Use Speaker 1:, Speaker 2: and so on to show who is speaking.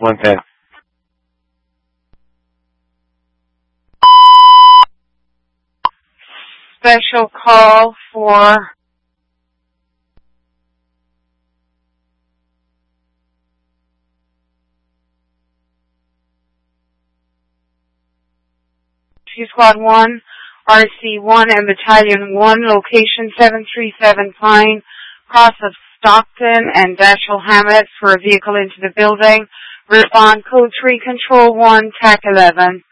Speaker 1: 110.
Speaker 2: Special call for Squad 1, RC1 and Battalion 1, location 737 Pine, cross of Stockton and Dashiell Hammett for a vehicle into the building. Respond code 3, Control 1, TAC 11.